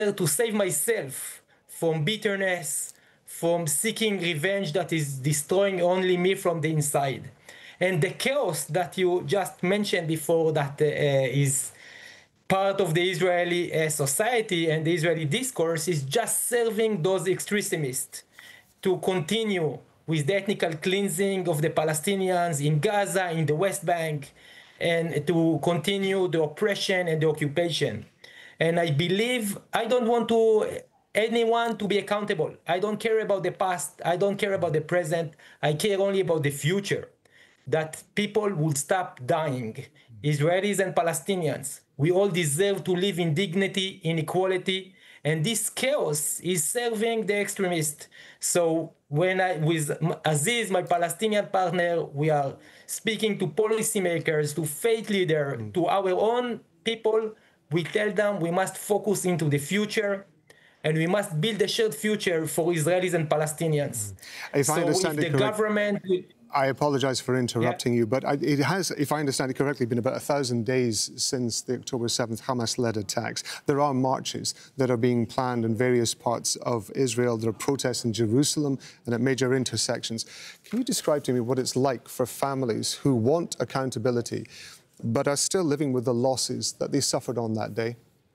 to save myself from bitterness, from seeking revenge that is destroying only me from the inside. And the chaos that you just mentioned before that is part of the Israeli society and the Israeli discourse is just serving those extremists to continue with the ethnical cleansing of the Palestinians in Gaza, in the West Bank, and to continue the oppression and the occupation. And I believe I don't want anyone to be accountable. I don't care about the past. I don't care about the present. I care only about the future, that people will stop dying, Israelis and Palestinians. We all deserve to live in dignity, in equality, and this chaos is serving the extremists. So when with Aziz, my Palestinian partner, we are speaking to policymakers, to faith leaders, to our own people, we tell them we must focus into the future and we must build a shared future for Israelis and Palestinians. If I understand it correctly, government... I apologize for interrupting you, but it has, if I understand it correctly, been about 1,000 days since the October 7th Hamas-led attacks. There are marches that are being planned in various parts of Israel. There are protests in Jerusalem and at major intersections. Can you describe to me what it's like for families who want accountability but are still living with the losses that they suffered on that day?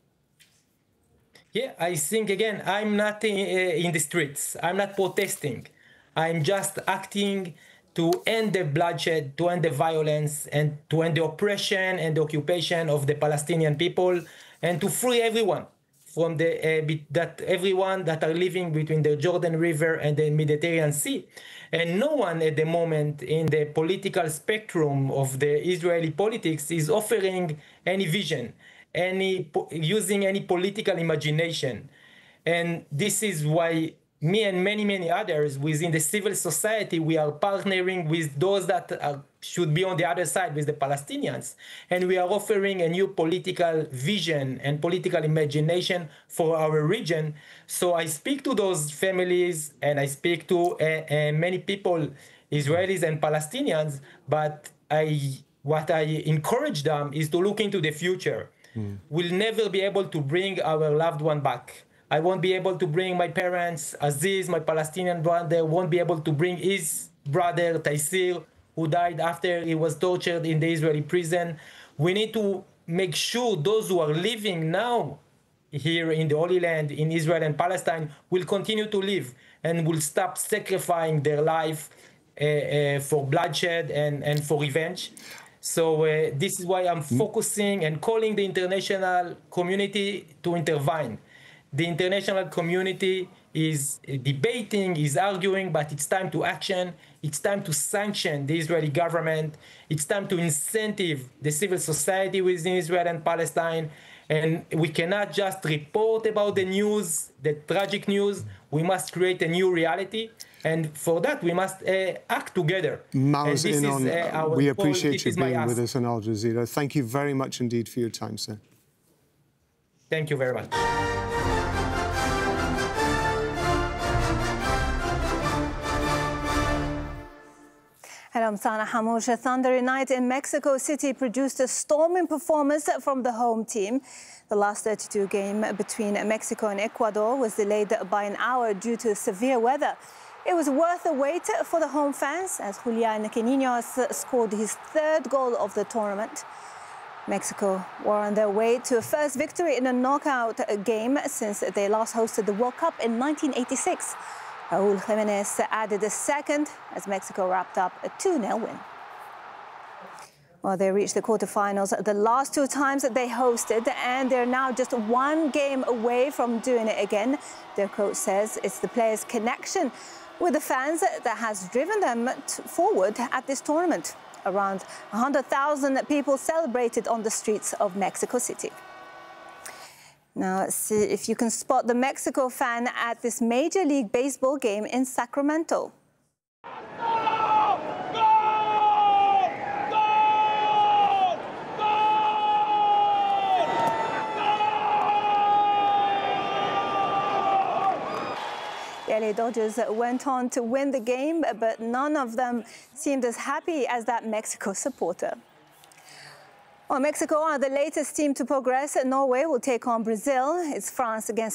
Yeah, I think, again, I'm not in the streets. I'm not protesting. I'm just acting to end the bloodshed, to end the violence, and to end the oppression and the occupation of the Palestinian people, and to free everyone from everyone that are living between the Jordan River and the Mediterranean Sea. And no one at the moment in the political spectrum of the Israeli politics is offering any vision, using any political imagination. And this is why me and many others within the civil society, we are partnering with those that should be on the other side, with the Palestinians. And we are offering a new political vision and political imagination for our region. So I speak to those families and I speak to many people, Israelis and Palestinians, but what I encourage them is to look into the future. We'll never be able to bring our loved one back. I won't be able to bring my parents, Aziz, my Palestinian brother, won't be able to bring his brother, Taysir, who died after he was tortured in the Israeli prison. We need to make sure those who are living now here in the Holy Land, in Israel and Palestine, will continue to live and will stop sacrificing their life for bloodshed and for revenge. So this is why I'm focusing and calling the international community to intervene. The international community is debating, is arguing, but it's time to action. It's time to sanction the Israeli government. It's time to incentive the civil society within Israel and Palestine. And we cannot just report about the news, the tragic news. We must create a new reality. And for that, we must act together. Maoz Inon, we appreciate you being with us on Al Jazeera. Thank you very much indeed for your time, sir. Thank you very much. Hello, I'm Sana Hamouche. A thundery night in Mexico City produced a storming performance from the home team. The last 32 game between Mexico and Ecuador was delayed by an hour due to severe weather. It was worth the wait for the home fans as Julian Quinonez scored his third goal of the tournament. Mexico were on their way to a first victory in a knockout game since they last hosted the World Cup in 1986. Raúl Jiménez added a second as Mexico wrapped up a 2-0 win. Well, they reached the quarterfinals the last two times that they hosted, and they're now just one game away from doing it again. Their coach says it's the players' connection with the fans that has driven them forward at this tournament. Around 100,000 people celebrated on the streets of Mexico City. Now, let's see if you can spot the Mexico fan at this Major League Baseball game in Sacramento. The LA Dodgers went on to win the game, but none of them seemed as happy as that Mexico supporter. Well, Mexico are the latest team to progress. Norway will take on Brazil. It's France against